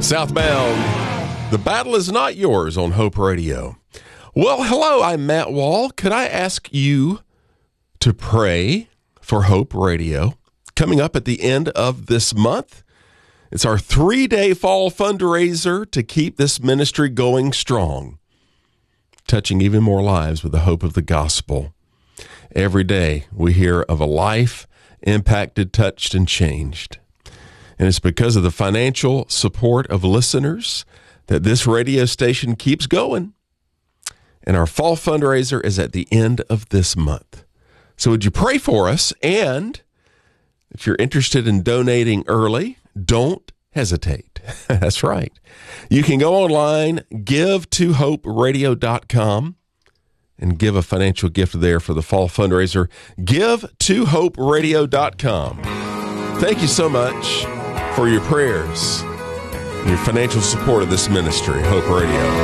Southbound, the battle is not yours on Hope Radio. Well, hello, I'm Matt Wall. Could I ask you to pray for Hope Radio? Coming up at the end of this month, it's our 3-day fall fundraiser to keep this ministry going strong, touching even more lives with the hope of the gospel. Every day we hear of a life impacted, touched, and changed. And it's because of the financial support of listeners that this radio station keeps going. And our fall fundraiser is at the end of this month. So would you pray for us? And if you're interested in donating early, don't hesitate. That's right. You can go online, give2hoperadio.com, and give a financial gift there for the fall fundraiser. Give2hoperadio.com. Thank you so much for your prayers and your financial support of this ministry, Hope Radio.